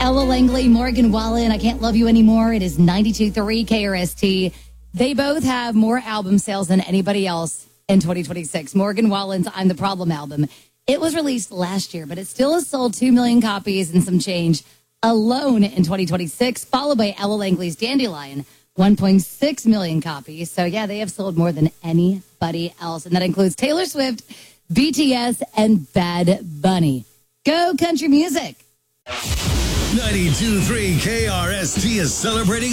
Ella Langley, Morgan Wallen, I Can't Love You Anymore. It is 92.3 KRST. They both have more album sales than anybody else in 2026. Morgan Wallen's I'm the Problem album. It was released last year, but it still has sold 2 million copies and some change alone in 2026, followed by Ella Langley's Dandelion, 1.6 million copies. So, yeah, they have sold more than anybody else. And that includes Taylor Swift, BTS, and Bad Bunny. Go country music. 92.3 KRST is celebrating